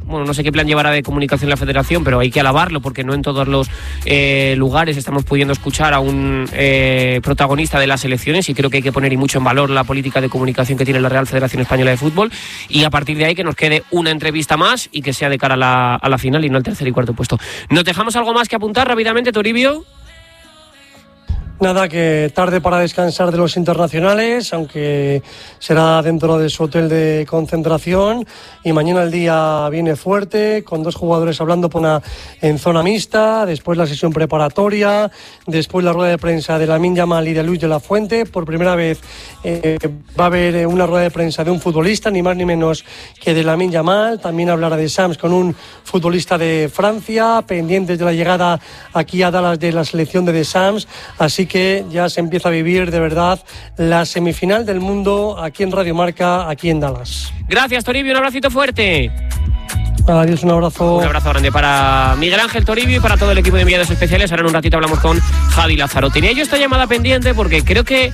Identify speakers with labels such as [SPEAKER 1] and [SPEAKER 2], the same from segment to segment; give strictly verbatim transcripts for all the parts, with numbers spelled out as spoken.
[SPEAKER 1] bueno, no sé qué plan llevará de comunicación la Federación, pero hay que alabarlo porque no en todos los eh, lugares estamos pudiendo escuchar a un eh, protagonista de las elecciones, y creo que hay que poner y mucho en valor la política de comunicación que tiene la Real Federación Española de Fútbol, y a partir de ahí que nos quede una entrevista más y que sea de cara a la, a la final y no al tercer y cuarto puesto. ¿Nos dejamos algo más que apuntar rápidamente, Toribio?
[SPEAKER 2] Nada, que tarde para descansar de los internacionales, aunque será dentro de su hotel de concentración, y mañana el día viene fuerte, con dos jugadores hablando por una, en zona mixta, después la sesión preparatoria, después la rueda de prensa de Lamine Yamal y de Luis de la Fuente. Por primera vez eh, va a haber una rueda de prensa de un futbolista, ni más ni menos que de Lamine Yamal. También hablará de Sams con un futbolista de Francia, pendientes de la llegada aquí a Dallas de la selección de The Sams, así que ya se empieza a vivir de verdad la semifinal del mundo aquí en Radio Marca, aquí en Dallas.
[SPEAKER 1] Gracias, Toribio, un abracito fuerte.
[SPEAKER 2] Adiós, un abrazo.
[SPEAKER 1] Un abrazo grande para Miguel Ángel Toribio y para todo el equipo de enviados especiales. Ahora en un ratito hablamos con Javi Lázaro. Tenía yo esta llamada pendiente porque creo que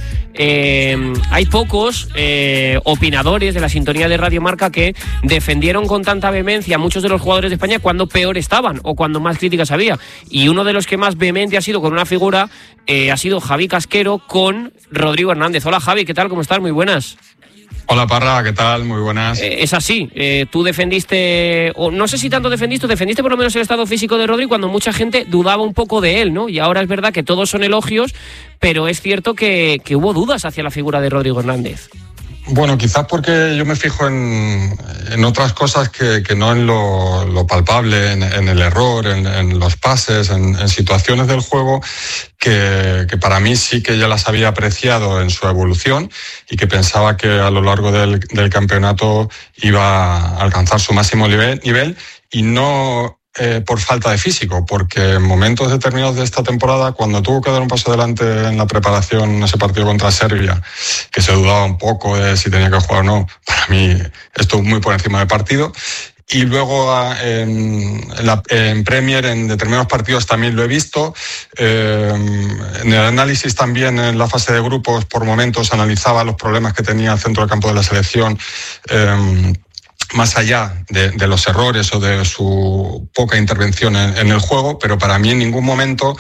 [SPEAKER 1] eh, hay pocos eh, opinadores de la sintonía de Radio Marca que defendieron con tanta vehemencia a muchos de los jugadores de España cuando peor estaban o cuando más críticas había. Y uno de los que más vehemente ha sido con una figura eh, ha sido Javi Casquero con Rodrigo Hernández. Hola, Javi, ¿qué tal? ¿Cómo estás? Muy buenas.
[SPEAKER 3] Hola, Parra, ¿qué tal? Muy buenas.
[SPEAKER 1] Eh, es así, eh, tú defendiste, o no sé si tanto defendiste, defendiste por lo menos el estado físico de Rodri cuando mucha gente dudaba un poco de él, ¿no? Y ahora es verdad que todos son elogios, pero es cierto que, que hubo dudas hacia la figura de Rodrigo Hernández.
[SPEAKER 3] Bueno, quizás porque yo me fijo en, en otras cosas que, que no en lo, lo palpable, en, en el error, en, en los pases, en, en situaciones del juego que, que para mí sí que ya las había apreciado en su evolución y que pensaba que a lo largo del, del campeonato iba a alcanzar su máximo nivel, nivel y no eh, por falta de físico, porque en momentos determinados de esta temporada, cuando tuvo que dar un paso adelante en la preparación en ese partido contra Serbia, que se dudaba un poco de si tenía que jugar o no, para mí estuvo muy por encima del partido. Y luego en, en, la, en Premier, en determinados partidos también lo he visto. Eh, en el análisis también, en la fase de grupos, por momentos analizaba los problemas que tenía el centro del campo de la selección, eh, más allá de, de los errores o de su poca intervención en, en el juego, pero para mí en ningún momento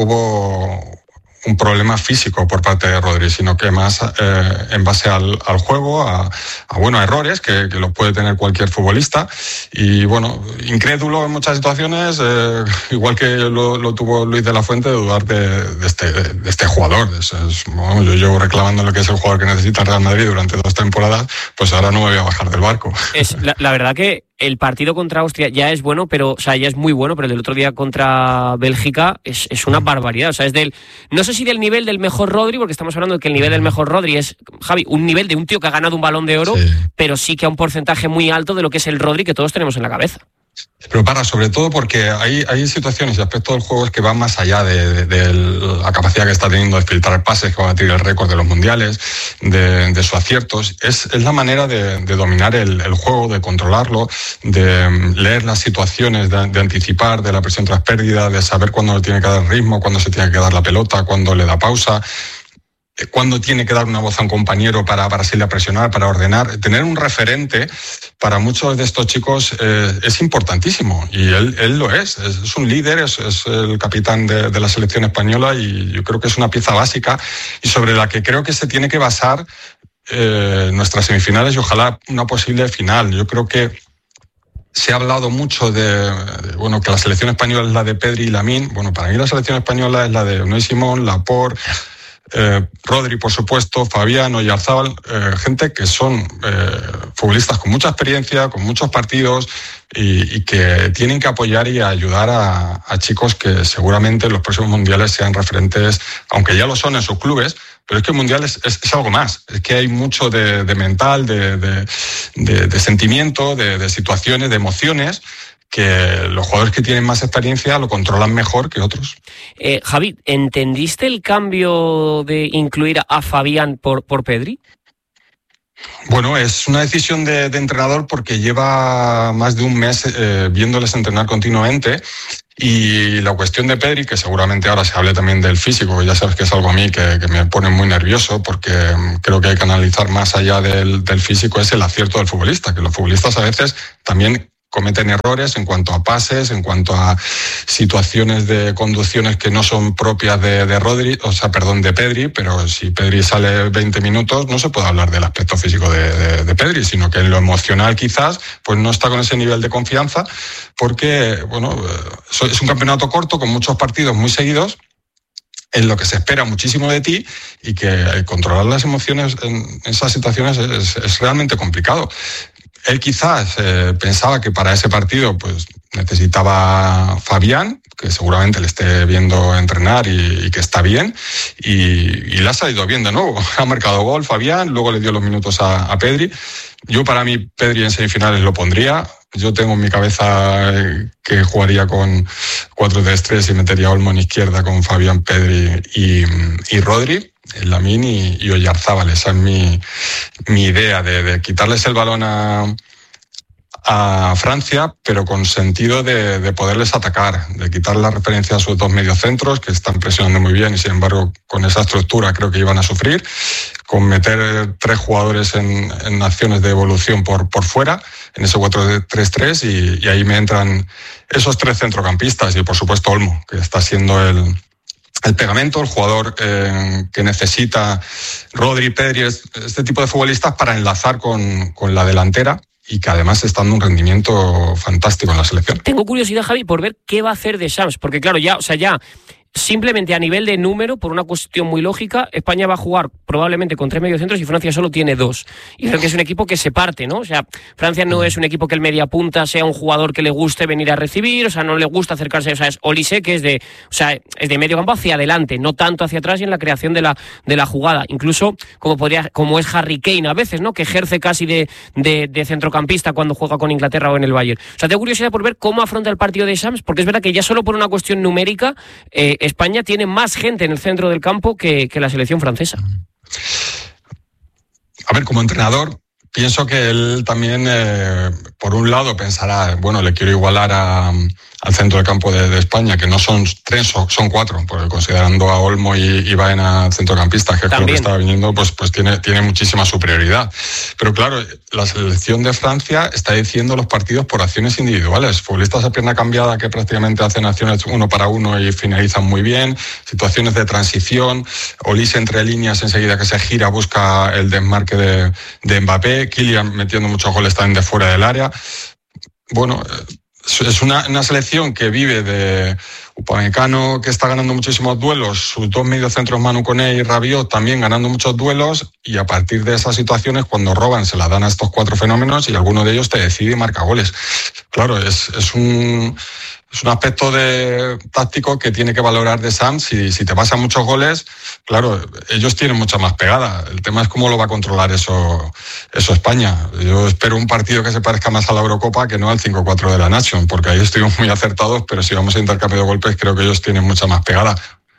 [SPEAKER 3] hubo un problema físico por parte de Rodri, sino que más eh, en base al, al juego, a, a bueno, a errores que, que los puede tener cualquier futbolista. Y bueno, incrédulo en muchas situaciones, eh, igual que lo, lo tuvo Luis de la Fuente, de dudar de, de, este, de este jugador. Es, es, bueno, yo llevo reclamando lo que es el jugador que necesita el Real Madrid durante dos temporadas, pues ahora no me voy a bajar del barco.
[SPEAKER 1] Es la, la verdad que el partido contra Austria ya es bueno, pero, o sea, ya es muy bueno, pero el del otro día contra Bélgica es, es una barbaridad. O sea, es del, no sé si del nivel del mejor Rodri, porque estamos hablando de que el nivel del mejor Rodri es, Javi, un nivel de un tío que ha ganado un Balón de Oro, sí, pero sí que a un porcentaje muy alto de lo que es el Rodri que todos tenemos en la cabeza.
[SPEAKER 3] Pero para, sobre todo porque hay, hay situaciones y aspectos del juego que van más allá de, de, de la capacidad que está teniendo de filtrar pases, que va a batir el récord de los mundiales, de, de sus aciertos. Es, es la manera de, de dominar el, el juego, de controlarlo, de leer las situaciones, de, de anticipar, de la presión tras pérdida, de saber cuándo le tiene que dar ritmo, cuándo se tiene que dar la pelota, cuándo le da pausa, cuándo tiene que dar una voz a un compañero para, para salir a presionar, para ordenar. Tener un referente para muchos de estos chicos eh, es importantísimo, y él, él lo es, es, es un líder, es, es el capitán de, de la selección española, y yo creo que es una pieza básica y sobre la que creo que se tiene que basar eh, nuestras semifinales y ojalá una posible final. Yo creo que se ha hablado mucho de, de bueno, que la selección española es la de Pedri y Lamine. Bueno, para mí la selección española es la de Unai Simón, Laporte, Eh, Rodri, por supuesto, Fabián, Oyarzabal, eh, gente que son eh, futbolistas con mucha experiencia, con muchos partidos y, y que tienen que apoyar y ayudar a, a chicos que seguramente en los próximos mundiales sean referentes, aunque ya lo son en sus clubes, pero es que el mundial es, es, es algo más. Es que hay mucho de, de mental, de, de, de, de sentimiento, de, de situaciones, de emociones, que los jugadores que tienen más experiencia lo controlan mejor que otros.
[SPEAKER 1] Eh, Javi, ¿entendiste el cambio de incluir a Fabián por, por Pedri?
[SPEAKER 3] Bueno, es una decisión de, de entrenador porque lleva más de un mes eh, viéndoles entrenar continuamente, y la cuestión de Pedri, que seguramente ahora se hable también del físico, ya sabes que es algo a mí que, que me pone muy nervioso porque creo que hay que analizar más allá del, del físico, es el acierto del futbolista, que los futbolistas a veces también cometen errores en cuanto a pases, en cuanto a situaciones de conducciones que no son propias de, de Rodri, o sea, perdón, de Pedri, pero si Pedri sale veinte minutos no se puede hablar del aspecto físico de, de, de Pedri, sino que en lo emocional quizás pues no está con ese nivel de confianza porque, bueno, es un campeonato corto con muchos partidos muy seguidos en lo que se espera muchísimo de ti y que controlar las emociones en esas situaciones es, es realmente complicado. Él quizás eh, pensaba que para ese partido pues necesitaba Fabián, que seguramente le esté viendo entrenar y, y que está bien, y, y le ha salido bien de nuevo. Ha marcado gol Fabián, luego le dio los minutos a, a Pedri. Yo para mí Pedri en semifinales lo pondría. Yo tengo en mi cabeza que jugaría con cuatro tres tres y metería a Olmo en izquierda con Fabián, Pedri y, y Rodri, Lamine y, y Oyarzábal. Esa es mi, mi idea de, de quitarles el balón a, a Francia, pero con sentido de, de poderles atacar, de quitar la referencia a sus dos mediocentros que están presionando muy bien y sin embargo con esa estructura creo que iban a sufrir, con meter tres jugadores en, en acciones de evolución por, por fuera, en ese cuatro tres tres y, y ahí me entran esos tres centrocampistas y por supuesto Olmo, que está siendo el, el pegamento, el jugador eh, que necesita Rodri, Pedri, este tipo de futbolistas para enlazar con, con la delantera y que además está dando un rendimiento fantástico en la selección.
[SPEAKER 1] Tengo curiosidad, Javi, por ver qué va a hacer Deschamps, porque claro, ya, o sea, ya simplemente a nivel de número, por una cuestión muy lógica, España va a jugar probablemente con tres mediocentros y Francia solo tiene dos. Y creo que es un equipo que se parte, ¿no? O sea, Francia no es un equipo que el mediapunta sea un jugador que le guste venir a recibir, o sea, no le gusta acercarse, o sea, es Olise, que es de, o sea, es de medio campo hacia adelante, no tanto hacia atrás y en la creación de la, de la jugada. Incluso como podría, como es Harry Kane a veces, ¿no? Que ejerce casi de, de, de centrocampista cuando juega con Inglaterra o en el Bayern. O sea, tengo curiosidad por ver cómo afronta el partido de Deschamps, porque es verdad que ya solo por una cuestión numérica, eh, España tiene más gente en el centro del campo que, que la selección francesa.
[SPEAKER 3] A ver, como entrenador, pienso que él también, eh, por un lado, pensará, bueno, le quiero igualar a, al centro del campo de, de España, que no son tres, son cuatro, porque considerando a Olmo y, y Baena centrocampistas, que es lo que estaba viniendo, pues, pues tiene, tiene muchísima superioridad. Pero claro, la selección de Francia está diciendo los partidos por acciones individuales. Futbolistas a pierna cambiada que prácticamente hacen acciones uno para uno y finalizan muy bien, situaciones de transición, Olise entre líneas enseguida que se gira, busca el desmarque de, de Mbappé, Kylian metiendo muchos goles también de fuera del área. Bueno, es una, una selección que vive de Upamecano, que está ganando muchísimos duelos, sus dos mediocentros Manu Koné y Rabiot también ganando muchos duelos, y a partir de esas situaciones, cuando roban, se las dan a estos cuatro fenómenos y alguno de ellos te decide y marca goles. Claro, es, es un... Es un aspecto de táctico que tiene que valorar Deschamps. Si, si te pasan muchos goles, claro, ellos tienen mucha más pegada. El tema es cómo lo va a controlar eso, eso España. Yo espero un partido que se parezca más a la Eurocopa que no al cinco cuatro de la Nation, porque ahí estuvimos muy acertados, pero si vamos a intercambio de golpes, creo que ellos tienen mucha más pegada.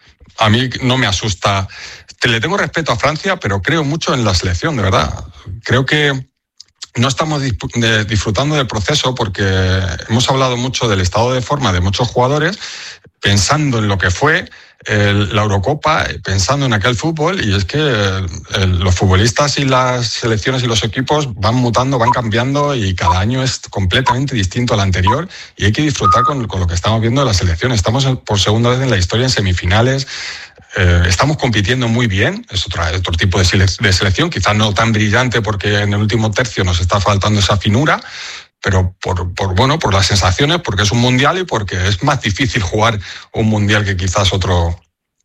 [SPEAKER 3] A mí no me asusta. Le tengo respeto a Francia, pero creo mucho en la selección, de verdad. Creo que no estamos disfrutando del proceso porque hemos hablado mucho del estado de forma de muchos jugadores, pensando en lo que fue el, la Eurocopa, pensando en aquel fútbol, y es que el, los futbolistas y las selecciones y los equipos van mutando, van cambiando y cada año es completamente distinto al anterior y hay que disfrutar con, con lo que estamos viendo de la selección. Estamos por segunda vez en la historia en semifinales. Eh, estamos compitiendo muy bien, es otro, otro tipo de, sele- de selección, quizás no tan brillante porque en el último tercio nos está faltando esa finura, pero por, por, bueno, por las sensaciones, porque es un mundial y porque es más difícil jugar un mundial que quizás otro,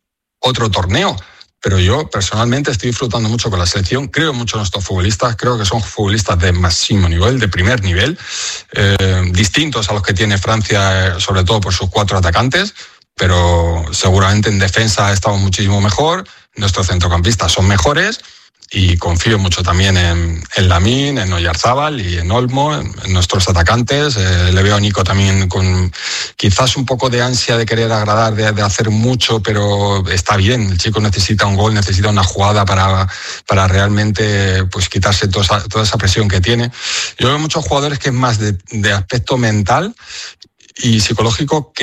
[SPEAKER 3] otro torneo. Pero yo personalmente estoy disfrutando mucho con la selección, creo mucho en nuestros futbolistas, creo que son futbolistas de máximo nivel, de primer nivel, eh, distintos a los que tiene Francia, eh, sobre todo por sus cuatro atacantes, pero seguramente en defensa estamos muchísimo mejor, nuestros centrocampistas son mejores y confío mucho también en, en Lamine, en Oyarzábal y en Olmo, en, en nuestros atacantes. Eh, le veo a Nico también con quizás un poco de ansia de querer agradar, de, de hacer mucho, pero está bien. El chico necesita un gol, necesita una jugada para, para realmente pues quitarse toda esa, toda esa presión que tiene. Yo veo muchos jugadores que es más de, de aspecto mental y psicológico que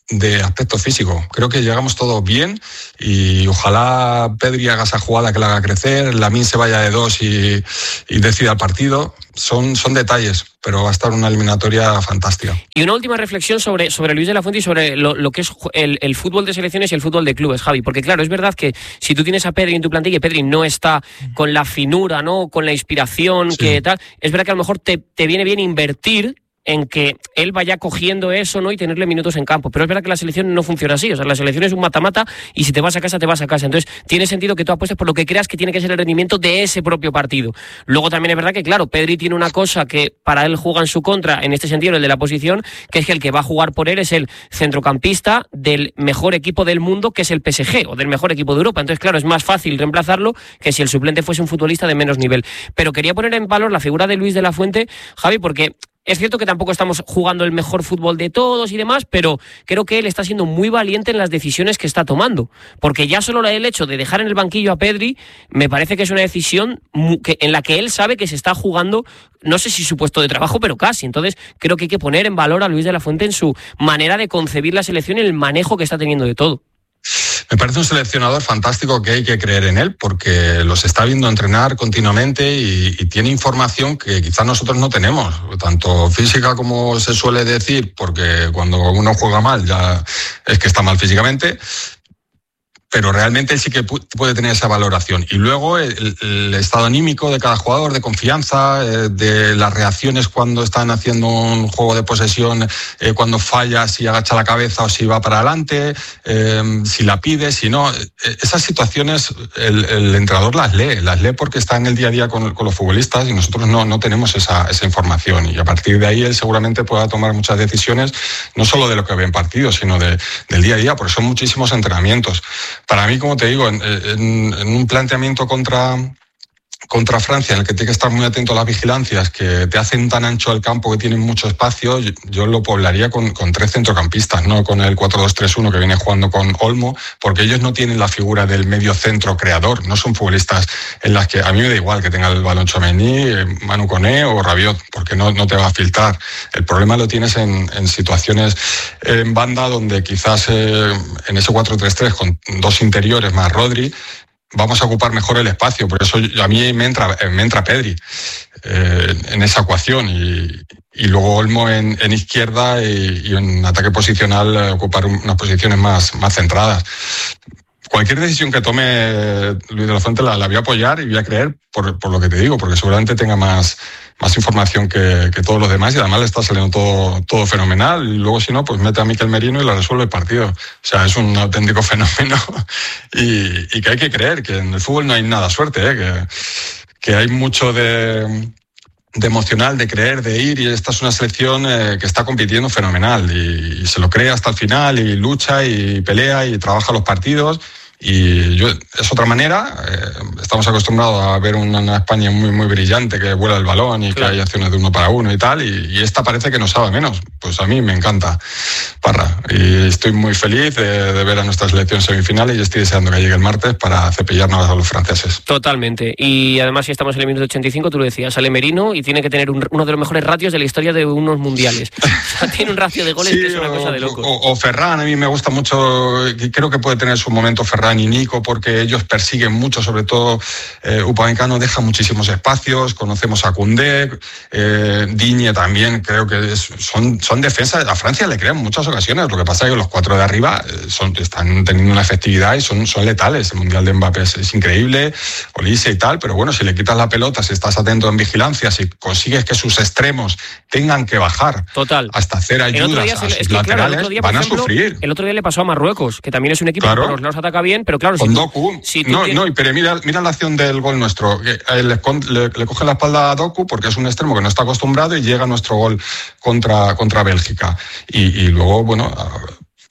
[SPEAKER 3] de aspecto físico. Creo que llegamos todos bien y ojalá Pedri haga esa jugada que la haga crecer, Lamine se vaya de dos y, y decida el partido. Son, son detalles, pero va a estar una eliminatoria fantástica.
[SPEAKER 1] Y una última reflexión sobre, sobre Luis de la Fuente y sobre lo, lo que es el, el fútbol de selecciones y el fútbol de clubes, Javi. Porque claro, es verdad que si tú tienes a Pedri en tu plantilla y Pedri no está con la finura, ¿no?, con la inspiración, sí, que tal, es verdad que a lo mejor te, te viene bien invertir en que él vaya cogiendo eso, ¿no?, y tenerle minutos en campo. Pero es verdad que la selección no funciona así. O sea, la selección es un mata-mata y si te vas a casa, te vas a casa. Entonces, tiene sentido que tú apuestes por lo que creas que tiene que ser el rendimiento de ese propio partido. Luego también es verdad que, claro, Pedri tiene una cosa que para él juega en su contra, en este sentido, el de la posición, que es que el que va a jugar por él es el centrocampista del mejor equipo del mundo, que es el P S G, o del mejor equipo de Europa. Entonces, claro, es más fácil reemplazarlo que si el suplente fuese un futbolista de menos nivel. Pero quería poner en valor la figura de Luis de la Fuente, Javi, porque es cierto que tampoco estamos jugando el mejor fútbol de todos y demás, pero creo que él está siendo muy valiente en las decisiones que está tomando. Porque ya solo el hecho de dejar en el banquillo a Pedri me parece que es una decisión en la que él sabe que se está jugando, no sé si su puesto de trabajo, pero casi. Entonces creo que hay que poner en valor a Luis de la Fuente en su manera de concebir la selección y el manejo que está teniendo de todo.
[SPEAKER 3] Me parece un seleccionador fantástico que hay que creer en él porque los está viendo entrenar continuamente y, y tiene información que quizás nosotros no tenemos, tanto física como se suele decir, porque cuando uno juega mal ya es que está mal físicamente, pero realmente él sí que puede tener esa valoración. Y luego el, el estado anímico de cada jugador, de confianza, de las reacciones cuando están haciendo un juego de posesión, eh, cuando falla, si agacha la cabeza o si va para adelante, eh, si la pide, si no. Esas situaciones el, el entrenador las lee, las lee porque está en el día a día con, con los futbolistas y nosotros no, no tenemos esa, esa información. Y a partir de ahí él seguramente pueda tomar muchas decisiones, no solo de lo que ve en partidos, sino de, del día a día, porque son muchísimos entrenamientos. Para mí, como te digo, en, en, en un planteamiento contra, contra Francia, en el que tiene que estar muy atento a las vigilancias, que te hacen tan ancho el campo que tienen mucho espacio, yo, yo lo poblaría con, con tres centrocampistas, no con el cuatro dos tres uno que viene jugando con Olmo, porque ellos no tienen la figura del medio centro creador, no son futbolistas en las que a mí me da igual que tenga el balón Tchouaméni, Manu Koné o Rabiot, porque no, no te va a filtrar. El problema lo tienes en, en situaciones en banda donde quizás eh, en ese cuatro tres tres con dos interiores más Rodri, vamos a ocupar mejor el espacio. Por eso a mí me entra, me entra Pedri eh, en esa ecuación y, y luego Olmo en, en izquierda y, y en ataque posicional eh, ocupar unas posiciones más, más centradas. Cualquier decisión que tome Luis de la Fuente la, la voy a apoyar y voy a creer por, por lo que te digo, porque seguramente tenga más, más información que, que todos los demás y además le está saliendo todo, todo fenomenal y luego si no, pues mete a Mikel Merino y la resuelve el partido. O sea, es un auténtico fenómeno y, y que hay que creer que en el fútbol no hay nada suerte, ¿eh? que, que hay mucho de... de emocional, de creer, de ir, y esta es una selección eh, que está compitiendo fenomenal y, y se lo cree hasta el final y lucha y pelea y trabaja los partidos y yo, es otra manera, eh, estamos acostumbrados a ver una, una España muy muy brillante que vuela el balón y claro, que hay acciones de uno para uno y tal, y, y esta parece que nos sabe menos. Pues a mí me encanta Parra y estoy muy feliz de, de ver a nuestra selección semifinales y estoy deseando que llegue el martes para cepillarnos a los franceses.
[SPEAKER 1] Totalmente, y además si estamos en el minuto ochenta y cinco, tú lo decías, sale Merino y tiene que tener un, uno de los mejores ratios de la historia de unos mundiales. O sea, tiene un ratio de goles sí, que es una o, cosa de locos.
[SPEAKER 3] O, o Ferran, a mí me gusta mucho, creo que puede tener su momento Ferran y Nico, porque ellos persiguen mucho, sobre todo eh, Upamecano deja muchísimos espacios, conocemos a Koundé, eh, Digne también, creo que es, son, son defensas, a Francia le crean muchas ocasiones, lo que pasa es que los cuatro de arriba son, están teniendo una efectividad y son, son letales. El Mundial de Mbappé es, es increíble, Olise y tal, pero bueno, si le quitas la pelota, si estás atento en vigilancia, si consigues que sus extremos tengan que bajar
[SPEAKER 1] Total.
[SPEAKER 3] hasta hacer ayudas a sus laterales, claro, día, van ejemplo, a sufrir.
[SPEAKER 1] El otro día le pasó a Marruecos, que también es un equipo claro. que por los lados ataca bien, pero claro,
[SPEAKER 3] con si Doku, si no, tienes... no, pero mira, mira la acción del gol nuestro, le, le, le coge la espalda a Doku porque es un extremo que no está acostumbrado y llega nuestro gol contra, contra Bélgica. Y, y luego, bueno,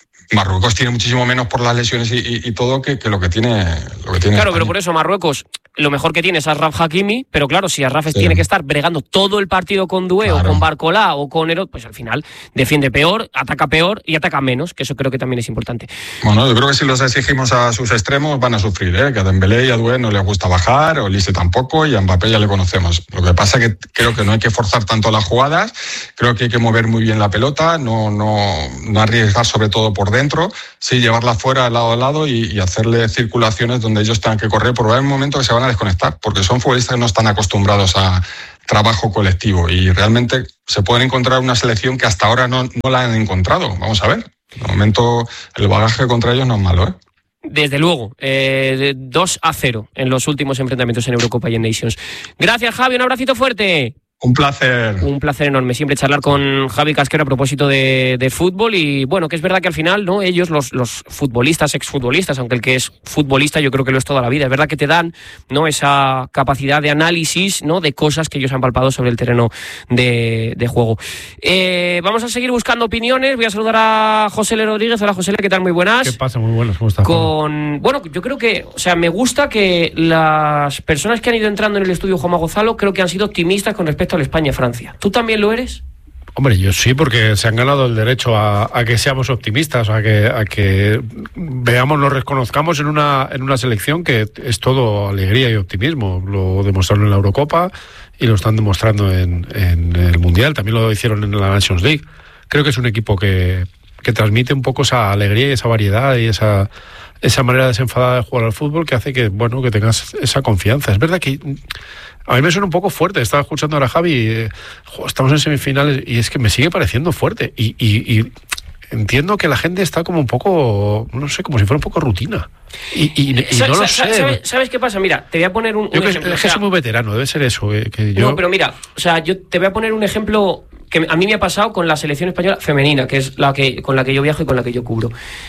[SPEAKER 3] Marruecos tiene muchísimo menos por las lesiones y, y, y todo que, que lo que tiene lo que tiene
[SPEAKER 1] Claro,
[SPEAKER 3] España.
[SPEAKER 1] Pero por eso Marruecos lo mejor que tiene es Achraf Hakimi, pero claro, si Achraf
[SPEAKER 3] Sí.
[SPEAKER 1] tiene que estar bregando todo el partido con Doué
[SPEAKER 3] Claro.
[SPEAKER 1] o con Barcola o con Ero, pues al final defiende peor, ataca peor y ataca menos, que eso creo que también es importante.
[SPEAKER 3] Bueno, yo creo que si los exigimos a sus extremos van a sufrir, ¿eh? Que a Dembélé y a Doué no les gusta bajar, o Olise tampoco, y a Mbappé ya le conocemos. Lo que pasa es que creo que no hay que forzar tanto las jugadas, creo que hay que mover muy bien la pelota, no, no, no arriesgar sobre todo por dentro, sí llevarla fuera lado a lado y, y hacerle circulaciones donde ellos tengan que correr, porque va a haber un momento que se van a desconectar, porque son futbolistas que no están acostumbrados a trabajo colectivo y realmente se pueden encontrar una selección que hasta ahora no, no la han encontrado. Vamos a ver. De momento el bagaje contra ellos no es malo, ¿eh?
[SPEAKER 1] Desde luego, eh, dos a cero en los últimos enfrentamientos en Eurocopa y en Nations. Gracias, Javi, un abracito fuerte.
[SPEAKER 3] Un placer.
[SPEAKER 1] Un placer enorme siempre charlar con Javi Casquero a propósito de, de fútbol y bueno, que es verdad que al final, ¿no? Ellos, los, los futbolistas, exfutbolistas, aunque el que es futbolista yo creo que lo es toda la vida, es verdad que te dan, ¿no? Esa capacidad de análisis, ¿no? De cosas que ellos han palpado sobre el terreno de, de juego. Eh, vamos a seguir buscando opiniones, voy a saludar a José L. Rodríguez. Hola José L., ¿qué tal? Muy buenas.
[SPEAKER 4] ¿Qué pasa? Muy buenas, ¿cómo estás?
[SPEAKER 1] Con, bueno, yo creo que, o sea, me gusta que las personas que han ido entrando en el estudio Juanma Gonzalo creo que han sido optimistas con respecto a la España-Francia. ¿Tú también lo eres?
[SPEAKER 4] Hombre, yo sí, porque se han ganado el derecho a, a que seamos optimistas, a que, a que veamos, nos reconozcamos en una, en una selección que es todo alegría y optimismo. Lo demostraron en la Eurocopa y lo están demostrando en, en el Mundial. También lo hicieron en la Nations League. Creo que es un equipo que, que transmite un poco esa alegría y esa variedad y esa, esa manera desenfadada de jugar al fútbol que hace que, bueno, que tengas esa confianza. Es verdad que a mí me suena un poco fuerte. Estaba escuchando ahora a Javi, eh, jo, estamos en semifinales y es que me sigue pareciendo fuerte. Y, y, y entiendo que la gente está como un poco, no sé, como si fuera un poco rutina. Y, y, y no lo sé.
[SPEAKER 1] ¿Sabes, ¿Sabes qué pasa? Mira, te voy a poner un,
[SPEAKER 4] Yo
[SPEAKER 1] un
[SPEAKER 4] que,
[SPEAKER 1] ejemplo.
[SPEAKER 4] es que soy muy veterano, debe ser eso. Eh, que yo...
[SPEAKER 1] No, pero mira, o sea, yo te voy a poner un ejemplo que a mí me ha pasado con la selección española femenina, que es la que con la que yo viajo y con la que yo cubro.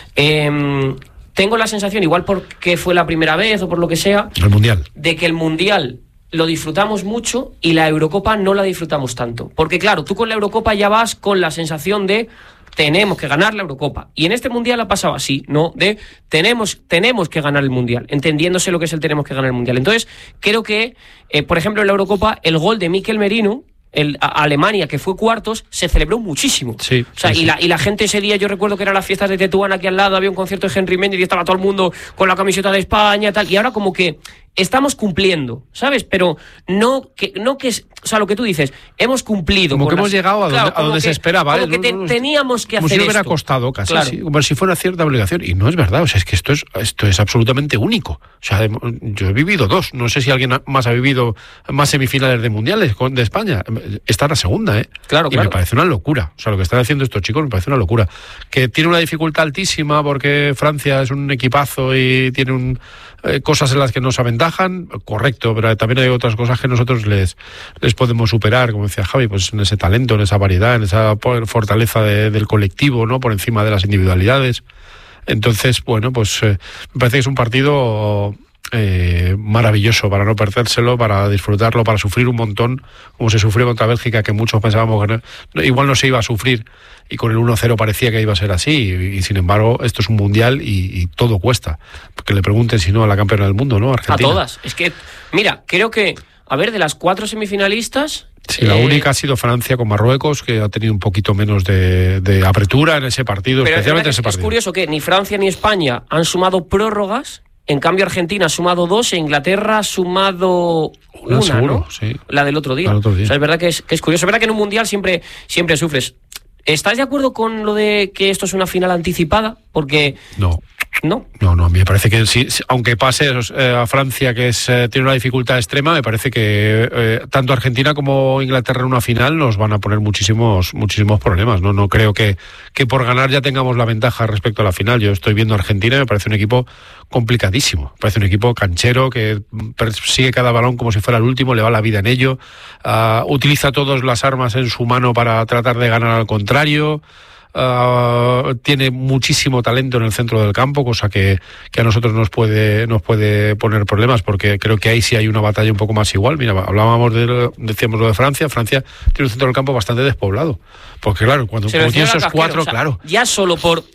[SPEAKER 1] Eh, tengo la sensación, igual porque fue la primera vez o por lo que sea,
[SPEAKER 4] el Mundial,
[SPEAKER 1] de que el Mundial lo disfrutamos mucho y la Eurocopa no la disfrutamos tanto. Porque claro, tú con la Eurocopa ya vas con la sensación de tenemos que ganar la Eurocopa. Y en este Mundial ha pasado así, ¿no? De tenemos, tenemos que ganar el Mundial, entendiéndose lo que es el tenemos que ganar el Mundial. Entonces, creo que, eh, por ejemplo, en la Eurocopa, el gol de Mikel Merino, el, a Alemania, que fue cuartos, se celebró muchísimo.
[SPEAKER 4] Sí,
[SPEAKER 1] o sea,
[SPEAKER 4] sí,
[SPEAKER 1] y,
[SPEAKER 4] sí.
[SPEAKER 1] La, y la gente ese día, yo recuerdo que eran las fiestas de Tetuán aquí al lado, había un concierto de Henry Méndez y estaba todo el mundo con la camiseta de España y tal. Y ahora como que estamos cumpliendo, ¿sabes? Pero no que, no que es, o sea, lo que tú dices, hemos cumplido.
[SPEAKER 4] Como
[SPEAKER 1] con
[SPEAKER 4] que
[SPEAKER 1] las,
[SPEAKER 4] hemos llegado a donde,
[SPEAKER 1] claro,
[SPEAKER 4] a donde
[SPEAKER 1] que,
[SPEAKER 4] se esperaba.
[SPEAKER 1] Como
[SPEAKER 4] ¿eh?
[SPEAKER 1] que te,
[SPEAKER 4] No, no,
[SPEAKER 1] teníamos que
[SPEAKER 4] como
[SPEAKER 1] hacer
[SPEAKER 4] si no hubiera
[SPEAKER 1] esto.
[SPEAKER 4] costado casi,
[SPEAKER 1] Claro.
[SPEAKER 4] sí, como si fuera cierta obligación. Y no es verdad, o sea, es que esto es, esto es absolutamente único. O sea, yo he vivido dos, no sé si alguien más ha vivido más semifinales de mundiales con, de España. Esta es la segunda, ¿eh?
[SPEAKER 1] Claro,
[SPEAKER 4] y
[SPEAKER 1] claro.
[SPEAKER 4] me parece una locura. O sea, lo que están haciendo estos chicos me parece una locura. Que tiene una dificultad altísima porque Francia es un equipazo y tiene un, eh, cosas en las que nos aventajan, correcto, pero también hay otras cosas que nosotros les, les podemos superar, como decía Javi, pues en ese talento, en esa variedad, en esa fortaleza de, del colectivo, ¿no? Por encima de las individualidades. Entonces, bueno, pues eh, me parece que es un partido eh, maravilloso para no perdérselo, para disfrutarlo, para sufrir un montón, como se sufrió contra Bélgica, que muchos pensábamos que no, igual no se iba a sufrir, y con el uno cero parecía que iba a ser así, y, y sin embargo esto es un mundial y, y todo cuesta. Que le pregunten si no a la campeona del mundo, ¿no? Argentina.
[SPEAKER 1] A todas. Es que, mira, creo que, a ver, de las cuatro semifinalistas...
[SPEAKER 4] Sí, la
[SPEAKER 1] eh,
[SPEAKER 4] única ha sido Francia con Marruecos, que ha tenido un poquito menos de, de apertura en ese partido,
[SPEAKER 1] pero
[SPEAKER 4] especialmente en
[SPEAKER 1] es,
[SPEAKER 4] ese partido.
[SPEAKER 1] Es curioso que ni Francia ni España han sumado prórrogas, en cambio Argentina ha sumado dos e Inglaterra ha sumado una,
[SPEAKER 4] Una, seguro,
[SPEAKER 1] ¿no?
[SPEAKER 4] sí.
[SPEAKER 1] La del otro día.
[SPEAKER 4] La del otro día.
[SPEAKER 1] O sea, es verdad que es, que es curioso. Es verdad que en un mundial siempre, siempre sufres. ¿Estás de acuerdo con lo de que esto es una final anticipada? Porque...
[SPEAKER 4] No.
[SPEAKER 1] ¿No?
[SPEAKER 4] No, no, me parece que sí, aunque pase eh, a Francia, que es eh, tiene una dificultad extrema, me parece que eh, tanto Argentina como Inglaterra en una final nos van a poner muchísimos muchísimos problemas. No no creo que, que por ganar ya tengamos la ventaja respecto a la final. Yo estoy viendo a Argentina y me parece un equipo complicadísimo. Me parece un equipo canchero que persigue cada balón como si fuera el último, le va la vida en ello, uh, utiliza todas las armas en su mano para tratar de ganar al contrario. Uh, tiene muchísimo talento en el centro del campo, cosa que, que a nosotros nos puede nos puede poner problemas, porque creo que ahí sí hay una batalla un poco más igual. Mira, hablábamos de, decíamos lo de Francia. Francia tiene un centro del campo bastante despoblado, porque claro, cuando como tienes esos cuatro,
[SPEAKER 1] o sea,
[SPEAKER 4] claro.
[SPEAKER 1] Ya solo por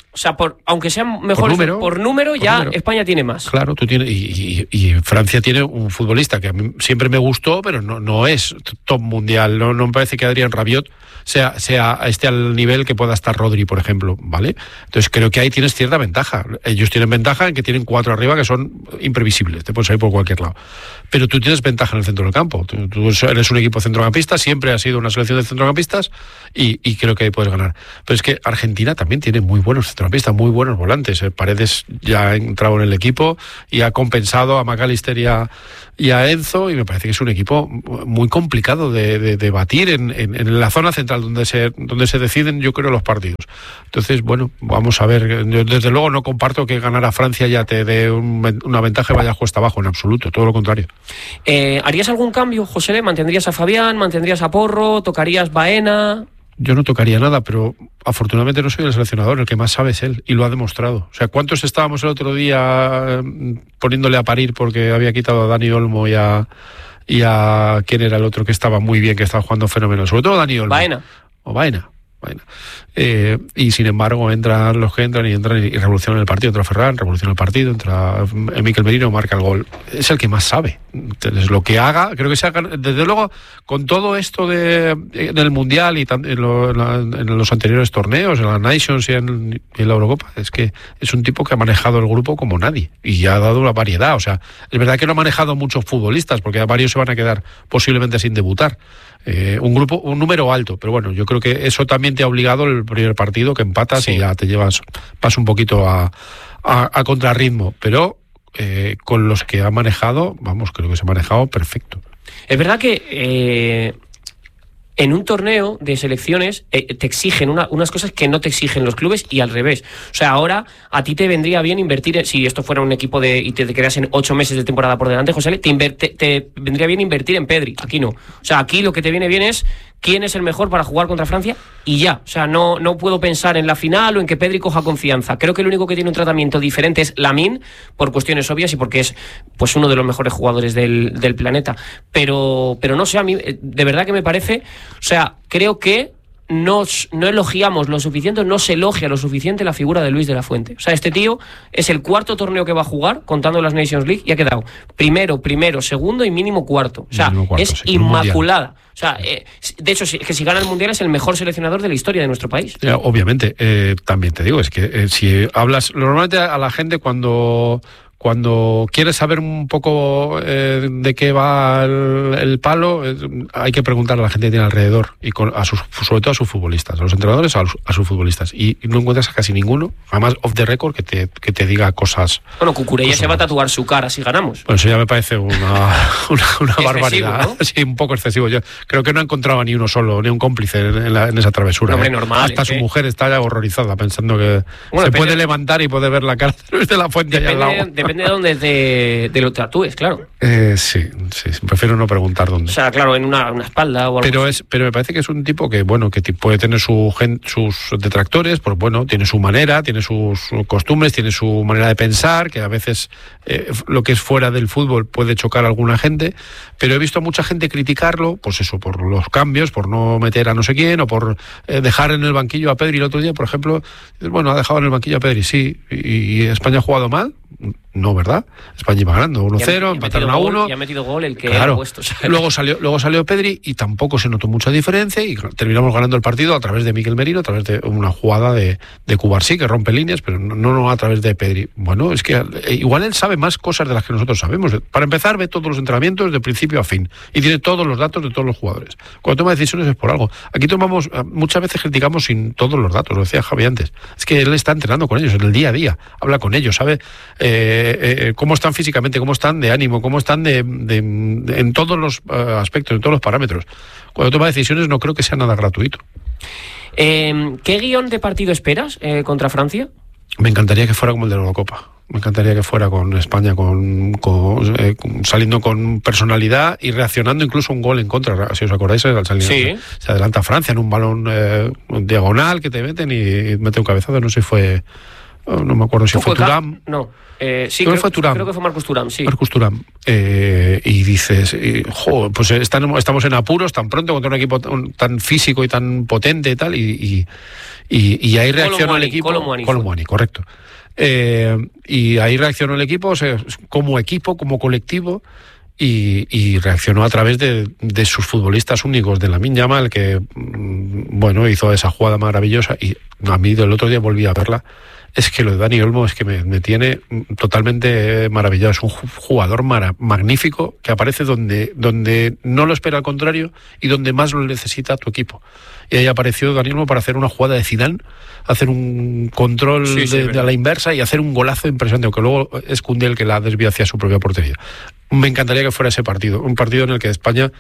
[SPEAKER 1] O sea, por, aunque sean mejores
[SPEAKER 4] por número,
[SPEAKER 1] por número
[SPEAKER 4] por
[SPEAKER 1] ya
[SPEAKER 4] número.
[SPEAKER 1] España tiene más.
[SPEAKER 4] Claro, tú tienes y, y, y Francia tiene un futbolista que a mí siempre me gustó, pero no, no es top mundial. No, no me parece que Adrien Rabiot sea, sea esté al nivel que pueda estar Rodri, por ejemplo, ¿vale? Entonces creo que ahí tienes cierta ventaja. Ellos tienen ventaja en que tienen cuatro arriba que son imprevisibles, te puedes salir por cualquier lado. Pero tú tienes ventaja en el centro del campo. Tú, tú eres un equipo centrocampista, siempre has sido una selección de centrocampistas y, y creo que ahí puedes ganar. Pero es que Argentina también tiene muy buenos centrocampistas, muy buenos volantes. Paredes ya ha entrado en el equipo y ha compensado a McAllister y a, y a Enzo, y me parece que es un equipo muy complicado de, de, de batir en, en, en la zona central donde se, donde se deciden, yo creo, los partidos. Entonces, bueno, vamos a ver. Yo, desde luego no comparto que ganar a Francia ya te dé un, una ventaja y vaya cuesta abajo, en absoluto, todo lo contrario.
[SPEAKER 1] Eh, ¿Harías algún cambio, José? ¿Mantendrías a Fabián? ¿Mantendrías a Porro? ¿Tocarías Baena?
[SPEAKER 4] Yo no tocaría nada, pero afortunadamente no soy el seleccionador, el que más sabe es él, y lo ha demostrado. O sea, ¿cuántos estábamos el otro día poniéndole a parir porque había quitado a Dani Olmo y a, y a ¿quién era el otro que estaba muy bien, que estaba jugando fenómeno? Sobre todo Dani Olmo.
[SPEAKER 1] Baena.
[SPEAKER 4] O Baena. Bueno, eh, y sin embargo entran los que entran y entran y revolucionan el partido. Entra Ferran, revoluciona el partido, entra Mikel Merino, marca el gol. Es el que más sabe. Entonces, lo que haga, creo que se haga, desde luego, con todo esto de, del Mundial y tan, en, lo, en, la, en los anteriores torneos, en la Nations y en, en la Eurocopa, es que es un tipo que ha manejado el grupo como nadie y ha dado una variedad. O sea, es verdad que no ha manejado muchos futbolistas, porque varios se van a quedar posiblemente sin debutar. Eh, un grupo, un número alto, pero bueno, yo creo que eso también te ha obligado el primer partido, que empatas sí. Y ya te llevas, vas un poquito a, a, a contrarritmo, pero eh, con los que ha manejado, vamos, creo que se ha manejado perfecto.
[SPEAKER 1] Es verdad que eh, en un torneo de selecciones eh, te exigen una, unas cosas que no te exigen los clubes y al revés. O sea, ahora a ti te vendría bien invertir, en, si esto fuera un equipo de y te, te quedas en ocho meses de temporada por delante, José, te, inverte, te vendría bien invertir en Pedri. Aquí no. O sea, aquí lo que te viene bien es quién es el mejor para jugar contra Francia y ya. O sea, no, no puedo pensar en la final o en que Pedri coja confianza. Creo que el único que tiene un tratamiento diferente es Lamine, por cuestiones obvias y porque es pues uno de los mejores jugadores del, del planeta. Pero, pero no sé, a mí de verdad que me parece... O sea, creo que no, no elogiamos lo suficiente, no se elogia lo suficiente la figura de Luis de la Fuente. O sea, este tío es el cuarto torneo que va a jugar, contando las Nations League, y ha quedado primero, primero, segundo y mínimo cuarto. O sea, cuarto, es sí, inmaculada. O sea, eh, de hecho, si, que si gana el Mundial es el mejor seleccionador de la historia de nuestro país.
[SPEAKER 4] Eh, obviamente, eh, también te digo, es que eh, si hablas, normalmente a la gente cuando... Cuando quieres saber un poco eh, de qué va el, el palo, eh, hay que preguntar a la gente que tiene alrededor, y con, a sus, sobre todo a sus futbolistas, a los entrenadores, a, los, a sus futbolistas. Y, y no encuentras a casi ninguno, además off the record, que te, que te diga cosas...
[SPEAKER 1] Bueno, Cucurella se va a tatuar su cara si ganamos.
[SPEAKER 4] Pues eso ya me parece una, una, una barbaridad. ¿No? Sí, un poco excesivo. Yo creo que no encontraba ni uno solo, ni un cómplice en, en, la, en esa travesura.
[SPEAKER 1] No, hombre,
[SPEAKER 4] ¿eh?
[SPEAKER 1] normal.
[SPEAKER 4] Hasta su
[SPEAKER 1] que...
[SPEAKER 4] mujer está ya horrorizada, pensando que bueno, se puede levantar y puede ver la cara de la Fuente allá al lado.
[SPEAKER 1] Depende de dónde te, te lo tatúes, claro.
[SPEAKER 4] Eh, sí, sí, prefiero no preguntar dónde.
[SPEAKER 1] O sea, claro, en una, una espalda o algo
[SPEAKER 4] pero
[SPEAKER 1] así.
[SPEAKER 4] es Pero me parece que es un tipo que, bueno, que puede tener su gen, sus detractores, pues bueno, tiene su manera, tiene sus costumbres, tiene su manera de pensar, que a veces eh, lo que es fuera del fútbol puede chocar a alguna gente, pero he visto a mucha gente criticarlo, pues eso, por los cambios, por no meter a no sé quién, o por eh, dejar en el banquillo a Pedri. El otro día, por ejemplo, bueno, ha dejado en el banquillo a Pedri, sí, y, y España ha jugado mal. No, ¿verdad? España iba ganando uno cero, empataron a uno.
[SPEAKER 1] Y ha metido gol el que
[SPEAKER 4] claro.
[SPEAKER 1] ha puesto. ¿Sabes?
[SPEAKER 4] Luego salió, luego salió Pedri y tampoco se notó mucha diferencia y terminamos ganando el partido a través de Mikel Merino, a través de una jugada de, de Cubarsí que rompe líneas, pero no, no a través de Pedri. Bueno, es que igual él sabe más cosas de las que nosotros sabemos. Para empezar, ve todos los entrenamientos de principio a fin y tiene todos los datos de todos los jugadores. Cuando toma decisiones es por algo. Aquí tomamos, muchas veces criticamos sin todos los datos, lo decía Javi antes. Es que él está entrenando con ellos en el día a día, habla con ellos, sabe eh, eh, cómo están físicamente, cómo están de ánimo, cómo están de, de, de en todos los uh, aspectos, en todos los parámetros. Cuando toma decisiones no creo que sea nada gratuito.
[SPEAKER 1] Eh, ¿Qué guión de partido esperas eh, contra Francia?
[SPEAKER 4] Me encantaría que fuera como el de la Eurocopa. Me encantaría que fuera con España, con, con, eh, saliendo con personalidad y reaccionando incluso a un gol en contra. Si os acordáis, al salir,
[SPEAKER 1] sí.
[SPEAKER 4] se adelanta Francia en un balón eh, diagonal que te meten y mete un cabezazo. No sé si fue... No me acuerdo si fue Thuram.
[SPEAKER 1] No, eh, sí,
[SPEAKER 4] creo,
[SPEAKER 1] creo,
[SPEAKER 4] fue Thuram.
[SPEAKER 1] creo que fue Marcus Thuram, sí.
[SPEAKER 4] Marcus Thuram. Eh, y dices, y, jo, pues están, estamos en apuros tan pronto contra un equipo tan, tan físico y tan potente y tal, y, y, Y, y ahí reaccionó
[SPEAKER 1] Colomwani,
[SPEAKER 4] el equipo.
[SPEAKER 1] Colomwani,
[SPEAKER 4] Colomwani, correcto. Eh, y ahí reaccionó el equipo, o sea, como equipo, como colectivo, y, y reaccionó a través de, de sus futbolistas únicos, de Lamine Yamal, que bueno, hizo esa jugada maravillosa, y a mí del otro día volví a verla. Es que lo de Dani Olmo es que me, me tiene totalmente maravillado. Es un jugador mara, magnífico, que aparece donde, donde no lo espera al contrario y donde más lo necesita tu equipo. Y ahí apareció Dani Olmo para hacer una jugada de Zidane, hacer un control
[SPEAKER 1] sí, sí,
[SPEAKER 4] de, de a la inversa y hacer un golazo impresionante, aunque luego es Koundé el que la desvía hacia su propia portería. Me encantaría que fuera ese partido, un partido en el que España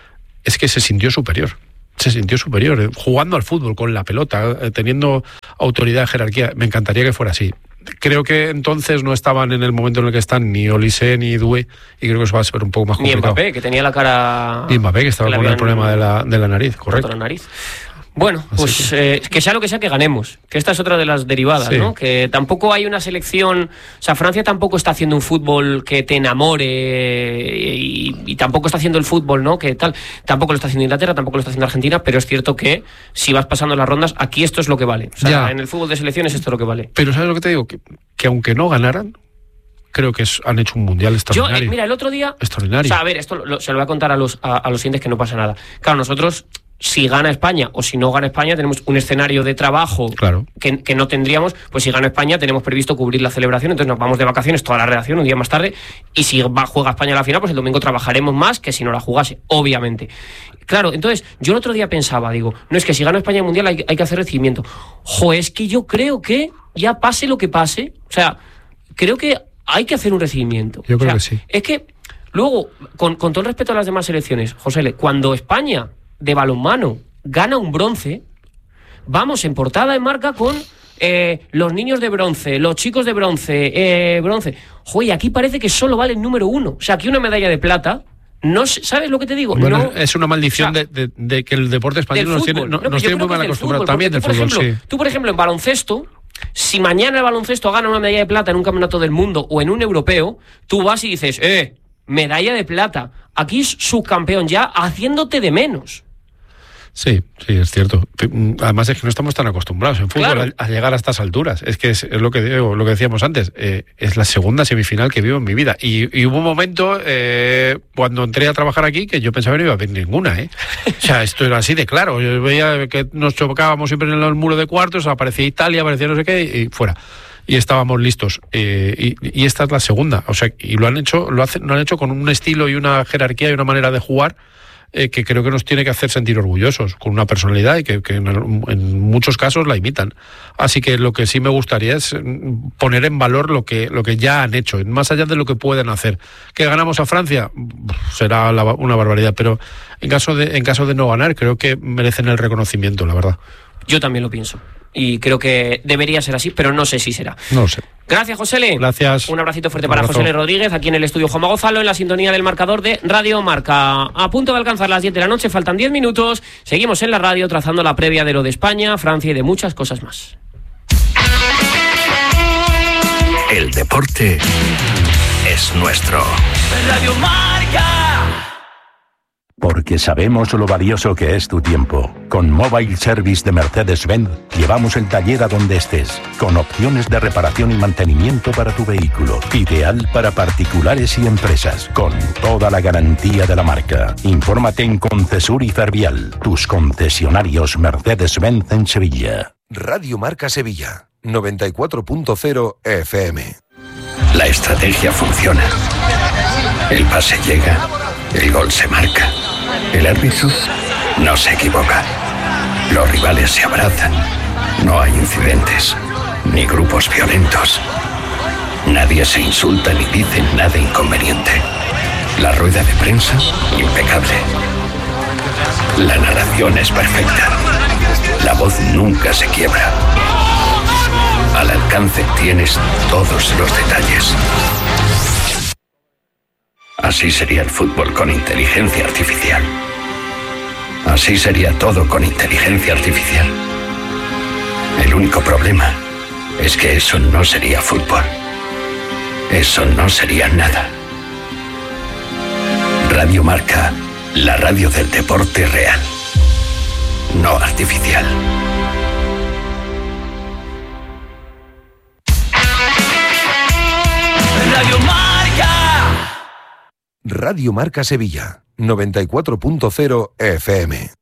[SPEAKER 4] es que se sintió superior. Se sintió superior, eh, jugando al fútbol, con la pelota, eh, teniendo autoridad, jerarquía. Me encantaría que fuera así. Creo que entonces no estaban en el momento en el que están ni Olise ni Doué, y creo que eso va a ser un poco más complicado.
[SPEAKER 1] Ni Mbappé, que tenía la cara...
[SPEAKER 4] Ni Mbappé, que estaba con el problema de la, de la nariz, correcto.
[SPEAKER 1] La nariz. Bueno,
[SPEAKER 4] Así
[SPEAKER 1] pues
[SPEAKER 4] que...
[SPEAKER 1] Eh, que sea lo que sea, que ganemos. Que esta es otra de las derivadas,
[SPEAKER 4] sí.
[SPEAKER 1] ¿no? Que tampoco hay una selección... O sea, Francia tampoco está haciendo un fútbol que te enamore y, y tampoco está haciendo el fútbol, ¿no? Que tal. Tampoco lo está haciendo Inglaterra, tampoco lo está haciendo Argentina, pero es cierto que si vas pasando las rondas, aquí esto es lo que vale. O sea,
[SPEAKER 4] ya.
[SPEAKER 1] En el fútbol de selecciones esto es lo que vale.
[SPEAKER 4] Pero ¿sabes lo que te digo? Que, que aunque no ganaran, creo que es, han hecho un mundial extraordinario.
[SPEAKER 1] Yo, eh, mira, el otro día...
[SPEAKER 4] Extraordinario.
[SPEAKER 1] O sea, a ver, esto lo, se lo voy a contar a los, a, a los siguientes que no pasa nada. Claro, nosotros... Si gana España o si no gana España, tenemos un escenario de trabajo
[SPEAKER 4] claro.
[SPEAKER 1] que, que no tendríamos. Pues si gana España, tenemos previsto cubrir la celebración, entonces nos vamos de vacaciones toda la redacción un día más tarde. Y si va, juega España a la final, pues el domingo trabajaremos más que si no la jugase, obviamente. Claro, entonces yo el otro día pensaba, digo, no es que si gana España el mundial hay, hay que hacer recibimiento. Jo, es que yo creo que ya pase lo que pase, o sea, creo que hay que hacer un recibimiento.
[SPEAKER 4] Yo creo
[SPEAKER 1] o sea,
[SPEAKER 4] que sí.
[SPEAKER 1] Es que luego, con, con todo el respeto a las demás selecciones, José, cuando España de balonmano gana un bronce, vamos en portada en Marca con eh, los niños de bronce, los chicos de bronce, eh, bronce. Joder, aquí parece que solo vale el número uno. O sea, aquí una medalla de plata, no ¿sabes lo que te digo?
[SPEAKER 4] Bueno,
[SPEAKER 1] no,
[SPEAKER 4] es una maldición, o sea, de, de, de que el deporte español nos tiene, no, no, nos tiene muy mal acostumbrados. También del fútbol,
[SPEAKER 1] ejemplo,
[SPEAKER 4] sí.
[SPEAKER 1] Tú, por ejemplo, en baloncesto, si mañana el baloncesto gana una medalla de plata en un campeonato del mundo o en un europeo, tú vas y dices, eh, medalla de plata. Aquí es subcampeón ya, haciéndote de menos.
[SPEAKER 4] Sí, sí, es cierto. Además es que no estamos tan acostumbrados en fútbol claro. a, a llegar a estas alturas. Es que es, es lo que digo, lo que decíamos antes. Eh, es la segunda semifinal que vivo en mi vida. Y, y hubo un momento eh, cuando entré a trabajar aquí que yo pensaba que no iba a haber ninguna, ¿eh? O sea, esto era así de claro. Yo veía que nos chocábamos siempre en el muro de cuartos, aparecía Italia, aparecía no sé qué, y fuera. Y estábamos listos. Eh, y, y esta es la segunda. O sea, y lo han hecho, lo hacen, lo han hecho con un estilo y una jerarquía y una manera de jugar Eh, que creo que nos tiene que hacer sentir orgullosos, con una personalidad y que, que en, en muchos casos la imitan. Así que lo que sí me gustaría es poner en valor lo que, lo que ya han hecho, más allá de lo que pueden hacer. ¿Que ganamos a Francia? Será la, una barbaridad, pero en caso de, en caso de no ganar, creo que merecen el reconocimiento, la verdad.
[SPEAKER 1] Yo también lo pienso. Y creo que debería ser así, pero no sé si será.
[SPEAKER 4] No lo sé.
[SPEAKER 1] Gracias, Josele.
[SPEAKER 4] Gracias.
[SPEAKER 1] Un abracito fuerte para Josele Rodríguez, aquí en el estudio Juanma Gonzalo, en la sintonía del marcador de Radio Marca. A punto de alcanzar las diez de la noche, faltan diez minutos. Seguimos en la radio trazando la previa de lo de España, Francia y de muchas cosas más.
[SPEAKER 5] El deporte es nuestro.
[SPEAKER 6] Radio Marca.
[SPEAKER 5] Porque sabemos lo valioso que es tu tiempo. Con Mobile Service de Mercedes-Benz llevamos el taller a donde estés, con opciones de reparación y mantenimiento para tu vehículo. Ideal para particulares y empresas, con toda la garantía de la marca. Infórmate en Concesur y Fervial, tus concesionarios Mercedes-Benz en Sevilla.
[SPEAKER 7] Radio Marca Sevilla, noventa y cuatro punto cero F M.
[SPEAKER 5] La estrategia funciona. El pase llega, el gol se marca. El árbitro no se equivoca. Los rivales se abrazan. No hay incidentes, ni grupos violentos. Nadie se insulta ni dice nada inconveniente. La rueda de prensa, impecable. La narración es perfecta. La voz nunca se quiebra. Al alcance tienes todos los detalles. Así sería el fútbol con inteligencia artificial. Así sería todo con inteligencia artificial. El único problema es que eso no sería fútbol. Eso no sería nada. Radio Marca, la radio del deporte real, no artificial.
[SPEAKER 7] Radio Marca Sevilla, noventa y cuatro punto cero F M.